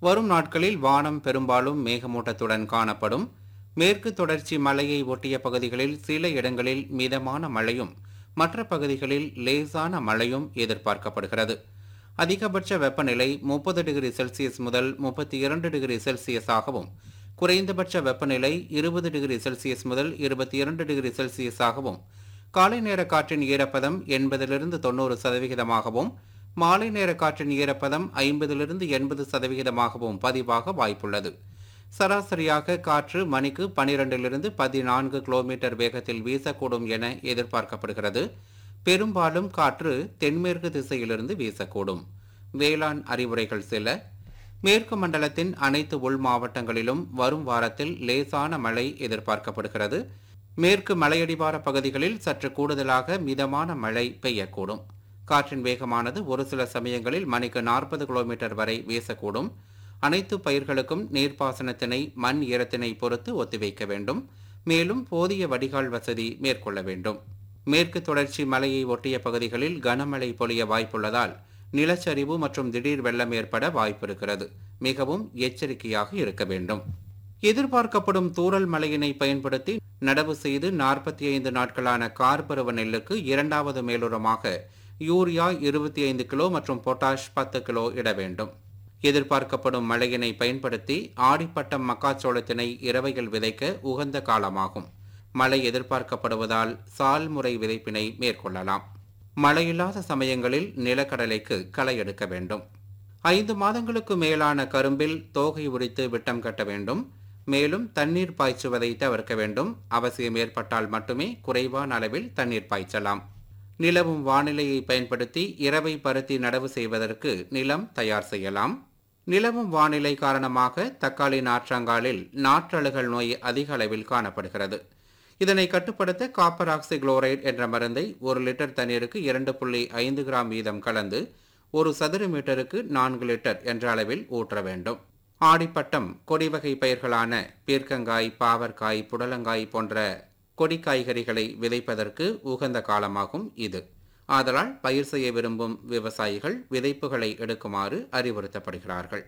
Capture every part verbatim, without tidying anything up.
வரும் நாட்களில் வானம் பெரும்பாலும் மேகமூட்டத்துடன் காணப்படும். மேற்கு தொடர்ச்சி மலையை ஒட்டிய பகுதிகளில் சில இடங்களில் மிதமான மழையும் மற்ற பகுதிகளில் லேசான மழையும் எதிர்பார்க்கப்படுகிறது. அதிகபட்ச வெப்பநிலை முப்பது டிகிரி செல்சியஸ் முதல் முப்பத்தி இரண்டு டிகிரி செல்சியஸாகவும், குறைந்தபட்ச வெப்பநிலை இருபது டிகிரி செல்சியஸ் முதல் இருபத்தி இரண்டு டிகிரி செல்சியஸாகவும், காலை நேர காற்றின் ஈரப்பதம் எண்பதிலிருந்து தொண்ணூறு சதவிகிதமாகவும், மாலை நேர காற்றின் ஈரப்பதம் ஐம்பதிலிருந்து எண்பது சதவிகிதமாகவும் பதிவாக வாய்ப்புள்ளது. சராசரியாக காற்று மணிக்கு பனிரெண்டிலிருந்து பதினான்கு கிலோமீட்டர் வேகத்தில் வீசக்கூடும் என எதிர்பார்க்கப்படுகிறது. பெரும்பாலும் காற்று தென்மேற்கு திசையிலிருந்து வீசக்கூடும். வேளாண் அறிவுரைகள் சில. மேற்கு மண்டலத்தின் அனைத்து உள் மாவட்டங்களிலும் வரும் வாரத்தில் லேசான மழை எதிர்பார்க்கப்படுகிறது. மேற்கு மலையடிவார பகுதிகளில் சற்று கூடுதலாக மிதமான மழை பெய்யக்கூடும். காற்றின் வேகமானது ஒரு சில சமயங்களில் மணிக்கு நாற்பது கிலோமீட்டர் வரை வீசக்கூடும். அனைத்து பயிர்களுக்கும் நீர்ப்பாசனத்தினை மண் ஈரத்தினை பொறுத்து ஒத்திவைக்க வேண்டும். மேலும் போதிய வடிகால் வசதி மேற்கொள்ள வேண்டும். மேற்கு தொடர்ச்சி மலையை ஒட்டிய பகுதிகளில் கனமழை பொழிய வாய்ப்புள்ளதால் நிலச்சரிவு மற்றும் திடீர் வெள்ளம் ஏற்பட வாய்ப்பிருக்கிறது. மிகவும் எச்சரிக்கையாக இருக்க வேண்டும். எதிர்பார்க்கப்படும் தூறல் மழையினை பயன்படுத்தி நடவு செய்து நாற்பத்தி ஐந்து நாட்களான கார்பருவ நெல்லுக்கு இரண்டாவது மேலுரமாக யூரியா இருபத்தி ஐந்து கிலோ மற்றும் பொட்டாஷ் பத்து கிலோ இட வேண்டும். எதிர்பார்க்கப்படும் மழையினை பயன்படுத்தி ஆடிப்பட்டம் மக்காச்சோளத்தினை இரவையில் விதைக்க உகந்த காலமாகும். மழை எதிர்பார்க்கப்படுவதால் சால் முறை விதைப்பினை மேற்கொள்ளலாம். மழையில்லாத சமயங்களில் நிலக்கடலைக்கு களை எடுக்க வேண்டும். ஐந்து மாதங்களுக்கு மேலான கரும்பில் தோகை உரித்து விட்டம் கட்ட வேண்டும். மேலும் தண்ணீர் பாய்ச்சுவதை தவிர்க்க வேண்டும். அவசியம் ஏற்பட்டால் மட்டுமே குறைவான அளவில் தண்ணீர் பாய்ச்சலாம். நிலவும் வானிலையை பயன்படுத்தி இரவை பருத்தி நடவு செய்வதற்கு நிலம் தயார் செய்யலாம். நிலவும் வானிலை காரணமாக தக்காளி நாற்றங்காலில் நாற்றழுகல் நோய் அதிக அளவில் காணப்படுகிறது. இதனை கட்டுப்படுத்த காப்பர் ஆக்சி குளோரைடு என்ற மருந்தை ஒரு லிட்டர் தண்ணீருக்கு இரண்டு புள்ளி ஐந்து கிராம் வீதம் கலந்து ஒரு சதுர மீட்டருக்கு நான்கு லிட்டர் என்ற அளவில் ஊற்ற வேண்டும். ஆடிப்பட்டம் கொடி வகை பயிர்களான பீர்க்கங்காய், பாவற்காய், புடலங்காய் போன்ற கொடி காய்கறிகளை விதைப்பதற்கு உகந்த காலமாகும் இது. ஆதலால் பயிர் செய்ய விரும்பும் விவசாயிகள் விதைப்புகளை எடுக்குமாறு அறிவுறுத்தப்படுகிறார்கள்.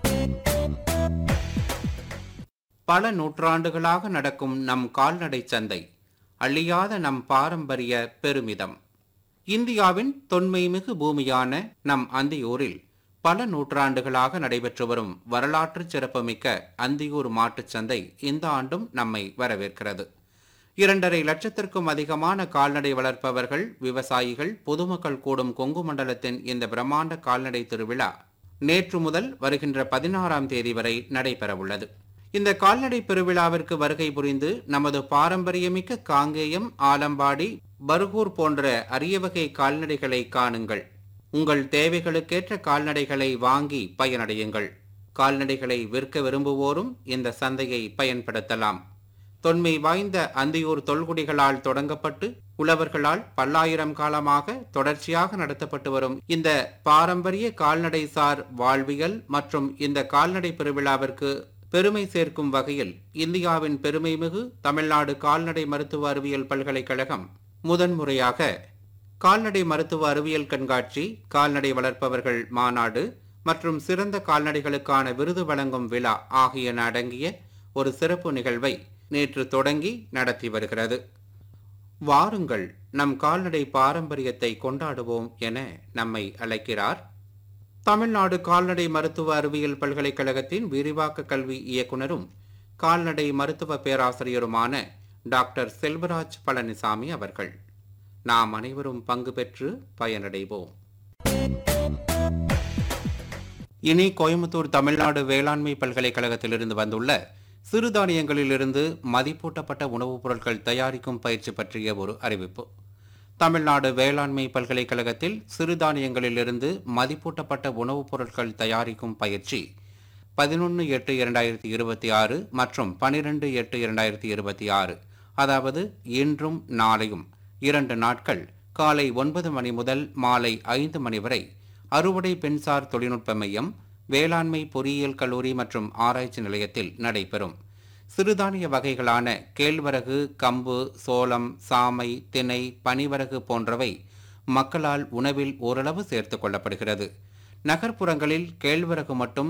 பல நூற்றாண்டுகளாக நடக்கும் நம் கால்நடை சந்தை அழியாத நம் பாரம்பரிய பெருமிதம். இந்தியாவின் தொன்மைமிகு பூமியான நம் அந்தியூரில் பல நூற்றாண்டுகளாக நடைபெற்று வரும் வரலாற்று சிறப்புமிக்க அந்தியூர் மாட்டுச் சந்தை இந்த ஆண்டும் நம்மை வரவேற்கிறது. இரண்டரை லட்சத்திற்கும் அதிகமான கால்நடை வளர்ப்பவர்கள், விவசாயிகள், பொதுமக்கள் கூடும் கொங்கு மண்டலத்தின் இந்த பிரம்மாண்ட கால்நடை திருவிழா நேற்று முதல் வருகின்ற பதினாறாம் தேதி வரை நடைபெறவுள்ளது. இந்த கால்நடை பெருவிழாவிற்கு வருகை புரிந்து நமது பாரம்பரியமிக்க காங்கேயம், ஆலம்பாடி, பர்கூர் போன்ற அரிய வகை கால்நடைகளை காணுங்கள். உங்கள் தேவைகளுக்கேற்ற கால்நடைகளை வாங்கி பயனடையுங்கள். கால்நடைகளை விற்க விரும்புவோரும் இந்த சந்தையை பயன்படுத்தலாம். தொன்மை வாய்ந்த அந்தியூர் தொல்குடிகளால் தொடங்கப்பட்டு உழவர்களால் பல்லாயிரம் காலமாக தொடர்ச்சியாக நடத்தப்பட்டு வரும் இந்த பாரம்பரிய கால்நடை சார் வாழ்வியல் மற்றும் இந்த கால்நடை பெருவிழாவிற்கு பெருமை சேர்க்கும் வகையில் இந்தியாவின் பெருமைமிகு தமிழ்நாடு கால்நடை மருத்துவ அறிவியல் பல்கலைக்கழகம் முதன்முறையாக கால்நடை மருத்துவ அறிவியல் கண்காட்சி, கால்நடை வளர்ப்பவர்கள் மாநாடு மற்றும் சிறந்த கால்நடைகளுக்கான விருது வழங்கும் விழா ஆகியன அடங்கிய ஒரு சிறப்பு நிகழ்வை நேற்று தொடங்கி நடத்தி வருகிறது. வாருங்கள், நம் கால்நடை பாரம்பரியத்தை கொண்டாடுவோம் என நம்மை அழைக்கிறார் தமிழ்நாடு கால்நடை மருத்துவ அறிவியல் பல்கலைக்கழகத்தின் விரிவாக்க கல்வி இயக்குனரும் கால்நடை மருத்துவ பேராசிரியருமான டாக்டர் செல்வராஜ் பழனிசாமி அவர்கள். நாம் அனைவரும் பங்கு பெற்று பயனடைவோம். இனி கோயம்புத்தூர் தமிழ்நாடு வேளாண்மை பல்கலைக்கழகத்திலிருந்து வந்துள்ள சிறுதானியங்களிலிருந்து மதிப்பூட்டப்பட்ட உணவுப் பொருட்கள் தயாரிக்கும் பயிற்சி பற்றிய ஒரு அறிவிப்பு. தமிழ்நாடு வேளாண்மை பல்கலைக்கழகத்தில் சிறுதானியங்களிலிருந்து மதிப்பூட்டப்பட்ட உணவுப் பொருட்கள் தயாரிக்கும் பயிற்சி பதினொன்று எட்டு இரண்டாயிரத்தி இருபத்தி ஆறு மற்றும் பனிரெண்டு எட்டு இரண்டாயிரத்தி இருபத்தி ஆறு அதாவது இன்றும் நாளையும் இரண்டு நாட்கள் காலை ஒன்பது மணி முதல் மாலை ஐந்து மணி வரை அறுவடை பெண்சார் தொழில்நுட்ப மையம், வேளாண்மை பொறியியல் கல்லூரி மற்றும் ஆராய்ச்சி நிலையத்தில் நடைபெறும். சிறுதானிய வகைகளான கேழ்வரகு, கம்பு, சோளம், சாமை, திணை, பனிவரகு போன்றவை மக்களால் உணவில் ஓரளவு சேர்த்துக் கொள்ளப்படுகிறது. நகர்ப்புறங்களில் கேழ்வரகு மட்டும்